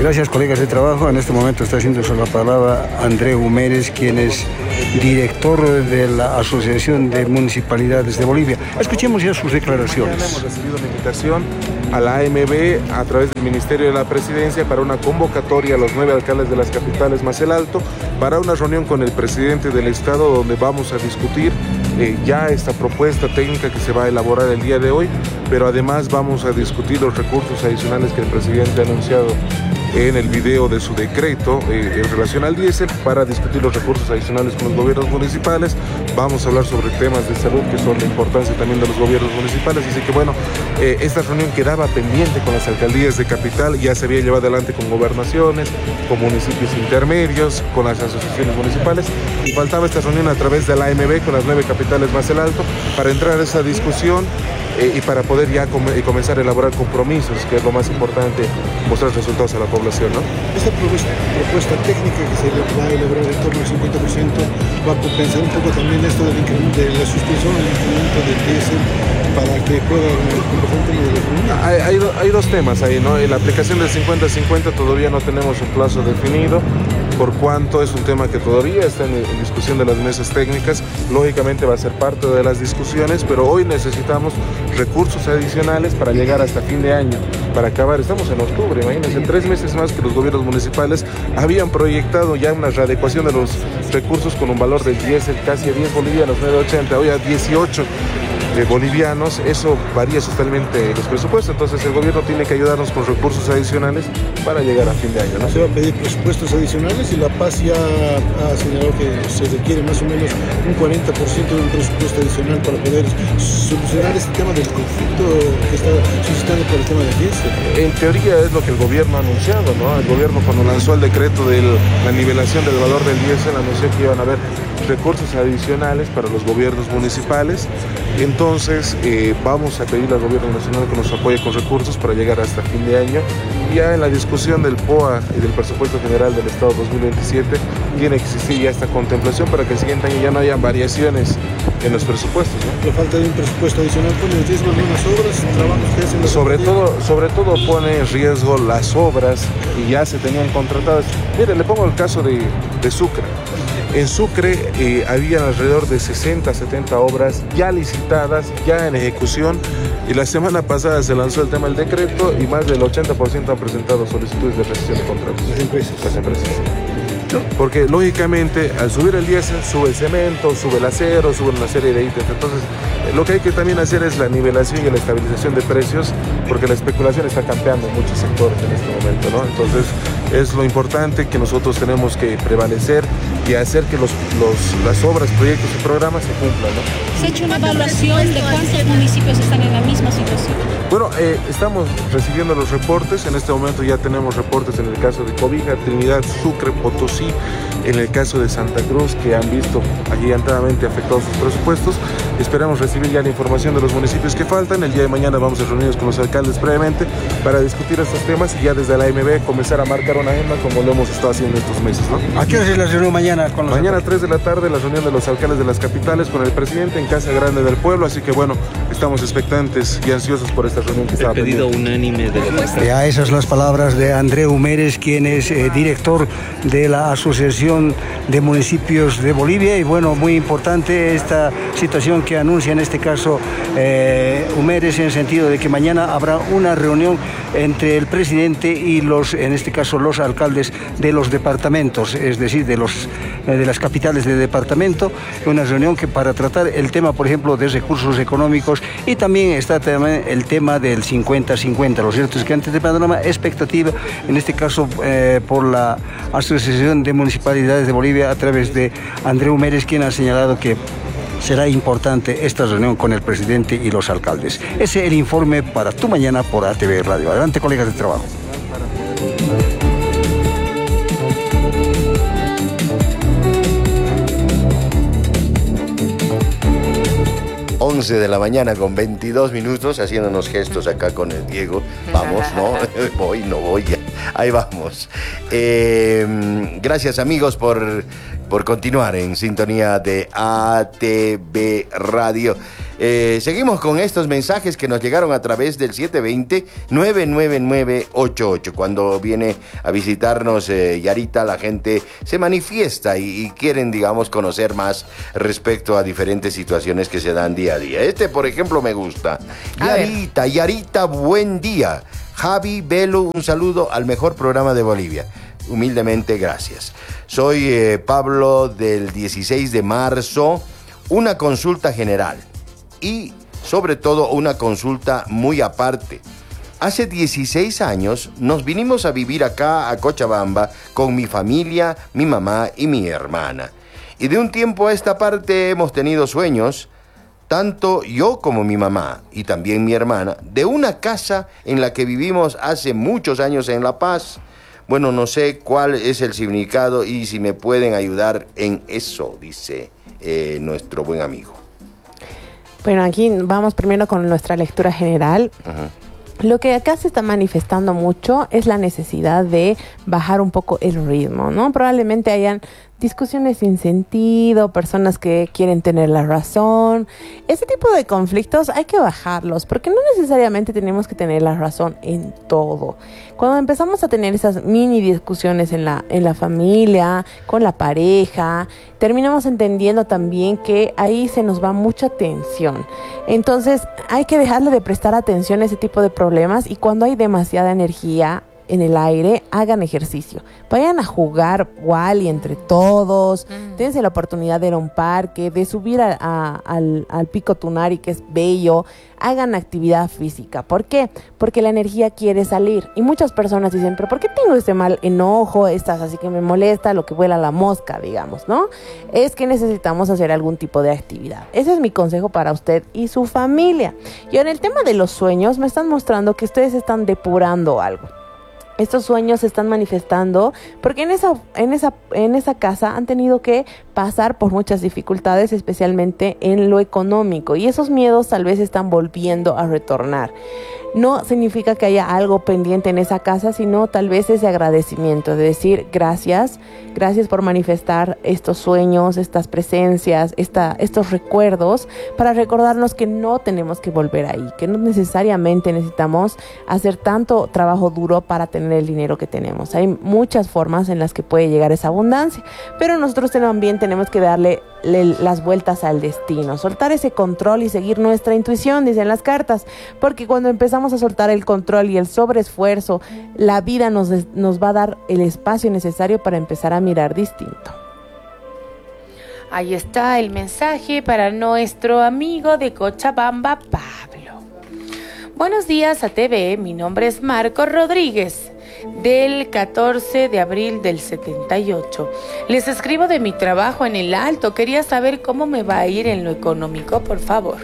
Gracias, colegas de trabajo. En este momento está haciendo uso de la palabra Andreu Humérez, quien es director de la Asociación de Municipalidades de Bolivia. Escuchemos ya sus declaraciones. Hemos recibido una invitación a la AMB a través del Ministerio de la Presidencia para una convocatoria a los 9 alcaldes de las capitales más el Alto para una reunión con el presidente del Estado, donde vamos a discutir ya esta propuesta técnica que se va a elaborar el día de hoy, pero además vamos a discutir los recursos adicionales que el presidente ha anunciado en el video de su decreto en relación al diésel, para discutir los recursos adicionales con los gobiernos municipales. Vamos a hablar sobre temas de salud, que son de importancia también de los gobiernos municipales. Así que bueno, esta reunión quedaba pendiente con las alcaldías de capital, ya se había llevado adelante con gobernaciones, con municipios intermedios, con las asociaciones municipales, y faltaba esta reunión a través de la AMB con las 9 capitales más el Alto para entrar a esa discusión y para poder ya comenzar a elaborar compromisos, que es lo más importante, mostrar resultados a la población, ¿no? Esta propuesta técnica que se va a elaborar en torno al 50% va a compensar un poco también esto del incremento de la suspensión, el incremento del diésel, para que pueda compensar el tema de la economía. Hay dos temas ahí, ¿no? En la aplicación del 50-50 todavía no tenemos un plazo definido, por cuanto es un tema que todavía está en discusión de las mesas técnicas. Lógicamente va a ser parte de las discusiones, pero hoy necesitamos recursos adicionales para llegar hasta fin de año, para acabar. Estamos en octubre, imagínense, 3 meses más que los gobiernos municipales habían proyectado ya una readecuación de los recursos con un valor del diésel casi a 10 bolivianos, 9.80, hoy a 18 bolivianos. Eso varía totalmente los presupuestos, entonces el gobierno tiene que ayudarnos con recursos adicionales para llegar a fin de año, ¿no? Se va a pedir presupuestos adicionales y La Paz ya ha señalado que se requiere más o menos un 40% de un presupuesto adicional para poder solucionar este tema del conflicto que está suscitando por el tema del diésel. En teoría es lo que el gobierno ha anunciado, ¿no? El gobierno, cuando lanzó el decreto de la nivelación del valor del diésel, anunció que iban a haber recursos adicionales para los gobiernos municipales. Entonces vamos a pedirle al gobierno nacional que nos apoye con recursos para llegar hasta fin de año. Ya en la discusión del POA y del presupuesto general del Estado 2027 tiene que existir ya esta contemplación para que el siguiente año ya no haya variaciones en los presupuestos, ¿no? La falta de un presupuesto adicional pone en riesgo algunas obras, trabajos que hacen sobre todo pone en riesgo las obras que ya se tenían contratadas. Mire, le pongo el caso de Sucre. En Sucre habían alrededor de 60, 70 obras ya licitadas, ya en ejecución, y la semana pasada se lanzó el tema del decreto y más del 80% han presentado solicitudes de rescisión de contratos. Las empresas. Porque lógicamente al subir el diésel sube el cemento, sube el acero, suben una serie de ítems. Entonces lo que hay que también hacer es la nivelación y la estabilización de precios, porque la especulación está campeando en muchos sectores en este momento, ¿no? Entonces es lo importante que nosotros tenemos que prevalecer y hacer que las obras, proyectos y programas se cumplan, ¿no? ¿Se ha hecho una evaluación de cuántos municipios están en la misma situación? Bueno, estamos recibiendo los reportes. En este momento ya tenemos reportes en el caso de Cobija, Trinidad, Sucre, Potosí, en el caso de Santa Cruz, que han visto agigantadamente afectados sus presupuestos. Esperamos recibir ya la información de los municipios que faltan. El día de mañana vamos a reunirnos con los alcaldes previamente para discutir estos temas y ya desde la AMB comenzar a marcar una agenda como lo hemos estado haciendo estos meses, ¿no? ¿A qué hora es la reunión mañana con los Mañana 3 de la tarde la reunión de los alcaldes de las capitales con el presidente en Casa Grande del Pueblo, así que bueno, estamos expectantes y ansiosos por esta reunión que estaba pedido pendiente. Unánime de la Ya, esas son las palabras de Andreu Humérez, quien es director de la Asociación de Municipios de Bolivia. Y bueno, muy importante esta situación que anuncia en este caso Humérez, en el sentido de que mañana habrá una reunión entre el presidente y en este caso los alcaldes de los departamentos, es decir, de las capitales de departamento, una reunión que para tratar el tema, por ejemplo, de recursos económicos, y también está también el tema del 50-50. Lo cierto es que ante este panorama, expectativa, en este caso por la Asociación de Municipalidades de Bolivia, a través de Andreu Humérez, quien ha señalado que será importante esta reunión con el presidente y los alcaldes. Ese es el informe para Tu Mañana por ATV Radio. Adelante, colegas de trabajo. 11 de la mañana con 22 minutos, haciéndonos gestos acá con el Diego. Vamos, ¿no? Voy, no voy, ya. Ahí vamos. Gracias, amigos, por por continuar en sintonía de ATV Radio. Seguimos con estos mensajes que nos llegaron a través del 720-99988. Cuando viene a visitarnos Yarita, la gente se manifiesta y quieren, digamos, conocer más respecto a diferentes situaciones que se dan día a día. Por ejemplo, me gusta. Yarita, buen día. Javi, Belu, un saludo al mejor programa de Bolivia. Humildemente, gracias. Soy Pablo del 16 de marzo. Una consulta general y sobre todo una consulta muy aparte. Hace 16 años nos vinimos a vivir acá a Cochabamba con mi familia, mi mamá y mi hermana. Y de un tiempo a esta parte hemos tenido sueños, tanto yo como mi mamá y también mi hermana, de una casa en la que vivimos hace muchos años en La Paz. Bueno, no sé cuál es el significado y si me pueden ayudar en eso, dice nuestro buen amigo. Bueno, aquí vamos primero con nuestra lectura general. Uh-huh. Lo que acá se está manifestando mucho es la necesidad de bajar un poco el ritmo, ¿no? Probablemente hayan discusiones sin sentido, personas que quieren tener la razón. Ese tipo de conflictos hay que bajarlos, porque no necesariamente tenemos que tener la razón en todo. Cuando empezamos a tener esas mini discusiones en la familia, con la pareja, terminamos entendiendo también que ahí se nos va mucha tensión. Entonces hay que dejarle de prestar atención a ese tipo de problemas, y cuando hay demasiada energía en el aire, hagan ejercicio. Vayan a jugar Wall-E entre todos. Dense la oportunidad de ir a un parque, de subir al Pico Tunari, que es bello. Hagan actividad física. ¿Por qué? Porque la energía quiere salir. Y muchas personas dicen, ¿pero por qué tengo este mal enojo? Estás así que me molesta, lo que vuela la mosca, digamos, ¿no? Es que necesitamos hacer algún tipo de actividad. Ese es mi consejo para usted y su familia. Y en el tema de los sueños, me están mostrando que ustedes están depurando algo. Estos sueños se están manifestando porque en esa casa han tenido que pasar por muchas dificultades, especialmente en lo económico, y esos miedos tal vez están volviendo a retornar. No significa que haya algo pendiente en esa casa, sino tal vez ese agradecimiento de decir gracias por manifestar estos sueños, estas presencias, estos recuerdos, para recordarnos que no tenemos que volver ahí, que no necesariamente necesitamos hacer tanto trabajo duro para tener el dinero que tenemos. Hay muchas formas en las que puede llegar esa abundancia, pero nosotros también tenemos que darle las vueltas al destino, soltar ese control y seguir nuestra intuición, dicen las cartas, porque cuando empezamos a soltar el control y el sobreesfuerzo, la vida nos va a dar el espacio necesario para empezar a mirar distinto. Ahí está el mensaje para nuestro amigo de Cochabamba, Pablo. Buenos días a TV, mi nombre es Marco Rodríguez, del 14 de abril del 78. Les escribo de mi trabajo en el Alto. Quería saber cómo me va a ir en lo económico, por favor.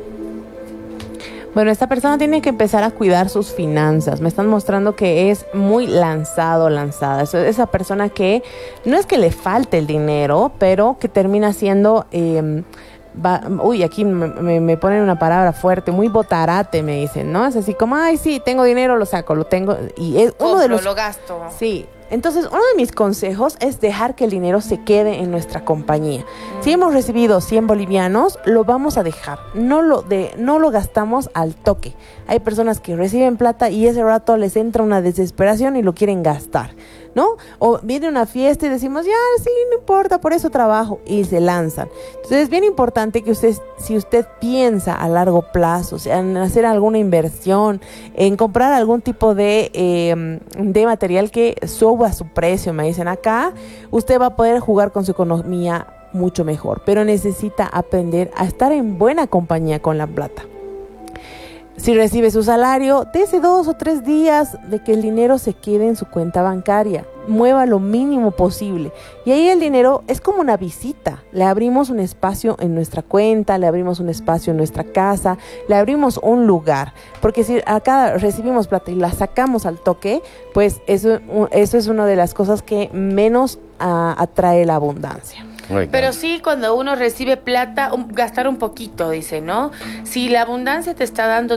Bueno, esta persona tiene que empezar a cuidar sus finanzas. Me están mostrando que es muy lanzada. Esa persona que no es que le falte el dinero, pero que termina siendo... aquí me ponen una palabra fuerte, muy botarate, me dicen, ¿no? Es así como, ay, sí, tengo dinero, lo saco, lo tengo. Y es uno de los... lo gasto. Sí. Entonces, uno de mis consejos es dejar que el dinero se quede en nuestra compañía. Si hemos recibido 100 bolivianos, lo vamos a dejar. No lo gastamos al toque. Hay personas que reciben plata y ese rato les entra una desesperación y lo quieren gastar, ¿no? O viene una fiesta y decimos, ya, sí, no importa, por eso trabajo, y se lanzan. Entonces es bien importante que si usted piensa a largo plazo, o sea, en hacer alguna inversión, en comprar algún tipo de material que suba su precio, me dicen acá, usted va a poder jugar con su economía mucho mejor, pero necesita aprender a estar en buena compañía con la plata. Si recibe su salario, dése 2 o 3 días de que el dinero se quede en su cuenta bancaria. Mueva lo mínimo posible. Y ahí el dinero es como una visita. Le abrimos un espacio en nuestra cuenta, le abrimos un espacio en nuestra casa, le abrimos un lugar. Porque si acá recibimos plata y la sacamos al toque, pues eso es una de las cosas que menos atrae la abundancia. Pero sí, cuando uno recibe plata, gastar un poquito, dice, ¿no? Si la abundancia te está dando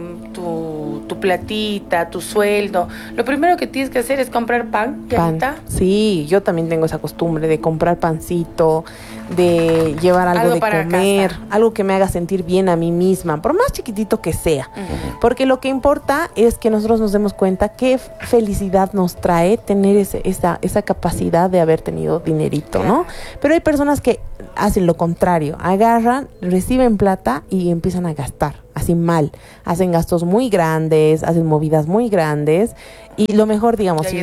tu platita, tu sueldo, lo primero que tienes que hacer es comprar pan. Sí, yo también tengo esa costumbre de comprar pancito, de llevar algo de comer, algo que me haga sentir bien a mí misma, por más chiquitito que sea. Porque lo que importa es que nosotros nos demos cuenta qué felicidad nos trae tener esa capacidad de haber tenido dinerito, ¿no? Pero hay personas que hacen lo contrario, agarran, reciben plata y empiezan a gastar, así mal, hacen gastos muy grandes, hacen movidas muy grandes, y lo mejor, digamos, si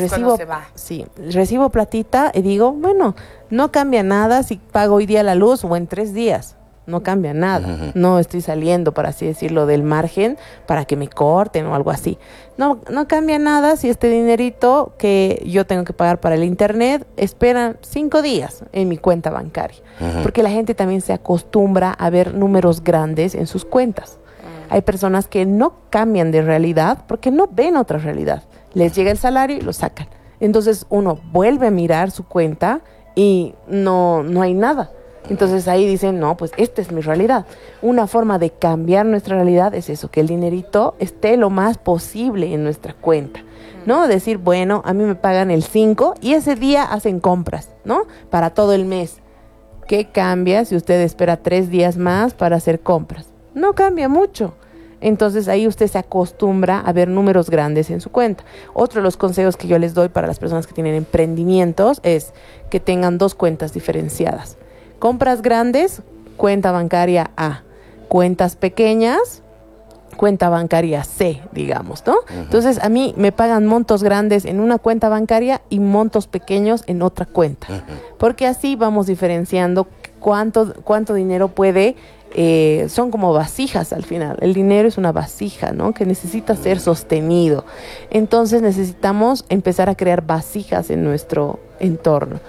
recibo platita y digo, bueno, no cambia nada si pago hoy día la luz o en 3 días. No cambia nada. No estoy saliendo, por así decirlo, del margen para que me corten o algo así. No cambia nada si este dinerito que yo tengo que pagar para el internet espera 5 días en mi cuenta bancaria. Porque la gente también se acostumbra a ver números grandes en sus cuentas. Hay personas que no cambian de realidad porque no ven otra realidad. Les llega el salario y lo sacan. Entonces uno vuelve a mirar su cuenta y no hay nada. Entonces ahí dicen, no, pues esta es mi realidad. Una forma de cambiar nuestra realidad es eso, que el dinerito esté lo más posible en nuestra cuenta, ¿no? Decir, bueno, a mí me pagan el 5 y ese día hacen compras, ¿no? Para todo el mes. ¿Qué cambia si usted espera 3 días más para hacer compras? No cambia mucho. Entonces ahí usted se acostumbra a ver números grandes en su cuenta. Otro de los consejos que yo les doy para las personas que tienen emprendimientos es que tengan 2 cuentas diferenciadas. Compras grandes, cuenta bancaria A. Cuentas pequeñas, cuenta bancaria C, digamos, ¿no? Entonces, a mí me pagan montos grandes en una cuenta bancaria y montos pequeños en otra cuenta. Porque así vamos diferenciando cuánto dinero puede... son como vasijas al final. El dinero es una vasija, ¿no? Que necesita ser sostenido. Entonces, necesitamos empezar a crear vasijas en nuestro entorno.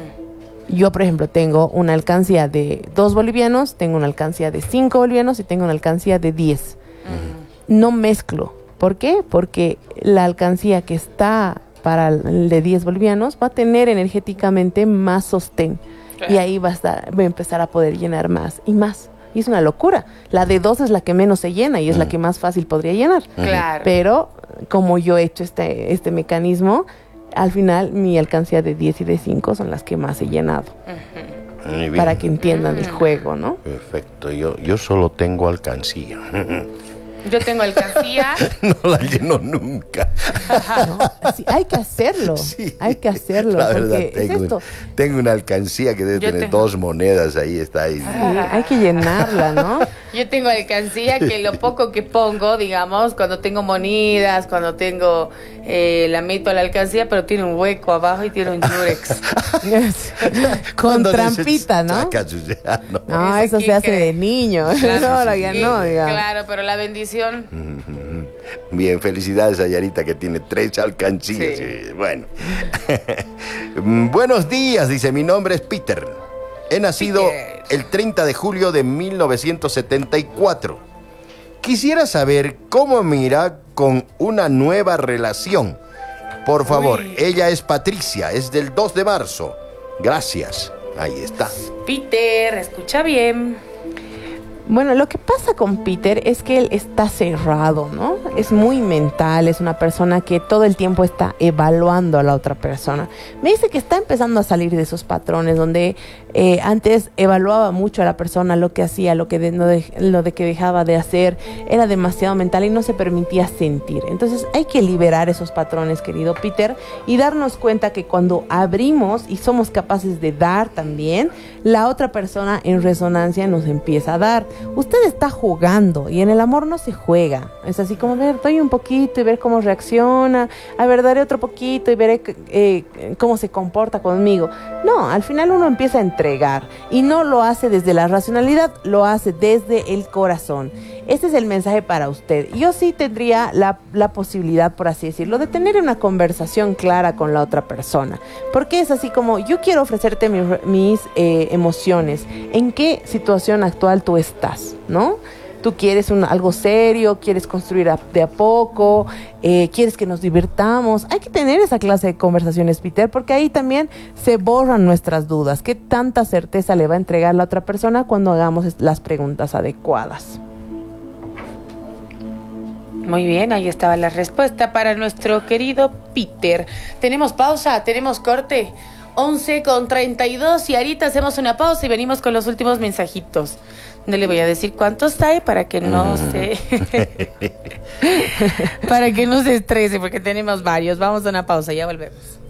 Yo, por ejemplo, tengo una alcancía de 2 bolivianos, tengo una alcancía de 5 bolivianos y tengo una alcancía de 10. No mezclo. ¿Por qué? Porque la alcancía que está para el de 10 bolivianos va a tener energéticamente más sostén. Y ahí va a empezar a poder llenar más y más. Y es una locura. La de 2 es la que menos se llena y es la que más fácil podría llenar. Claro. Pero como yo he hecho este mecanismo, al final mi alcancía de 10 y de 5 son las que más he llenado. Para que entiendan el juego, ¿no? Perfecto. Yo solo tengo alcancía. Yo tengo alcancía. No la lleno nunca. No, sí, hay que hacerlo. Sí, hay que hacerlo. La verdad, tengo una alcancía que debe tener 2 monedas. Ahí está. Ahí. Sí, hay que llenarla, ¿no? Yo tengo alcancía que lo poco que pongo, digamos, cuando tengo monedas, cuando tengo la meto a la alcancía, pero tiene un hueco abajo y tiene un yurex. Con trampita, ¿no? No, eso se hace de niño. Claro, no, ahora ya no, digamos. Claro, pero la bendición. Bien, felicidades a Yarita que tiene 3 alcancías. Sí. Bueno. Buenos días, dice, mi nombre es Peter. He nacido el 30 de julio de 1974. Quisiera saber cómo me irá con una nueva relación. Por favor, ella es Patricia, es del 2 de marzo. Gracias. Ahí está. Peter, escucha bien. Bueno, lo que pasa con Peter es que él está cerrado, ¿no? Es muy mental, es una persona que todo el tiempo está evaluando a la otra persona. Me dice que está empezando a salir de esos patrones donde antes evaluaba mucho a la persona, lo que hacía, lo que dejaba de hacer, era demasiado mental y no se permitía sentir. Entonces hay que liberar esos patrones, querido Peter, y darnos cuenta que cuando abrimos y somos capaces de dar también, la otra persona en resonancia nos empieza a dar. Usted está jugando y en el amor no se juega. Es así como, ver, doy un poquito y ver cómo reacciona. A ver, daré otro poquito y veré cómo se comporta conmigo. No, al final uno empieza a entregar y no lo hace desde la racionalidad, lo hace desde el corazón. Este es el mensaje para usted. Yo sí tendría la posibilidad, por así decirlo, de tener una conversación clara con la otra persona. Porque es así como, yo quiero ofrecerte mis emociones. ¿En qué situación actual tú estás? ¿No? Tú quieres algo serio, quieres construir de a poco, quieres que nos divirtamos. Hay que tener esa clase de conversaciones, Peter, porque ahí también se borran nuestras dudas. ¿Qué tanta certeza le va a entregar la otra persona cuando hagamos las preguntas adecuadas? Muy bien, ahí estaba la respuesta para nuestro querido Peter. ¿Tenemos pausa? ¿Tenemos corte? 11:32 y ahorita hacemos una pausa y venimos con los últimos mensajitos. No le voy a decir cuántos hay para que no para que no se estrese, porque tenemos varios. Vamos a una pausa, ya volvemos.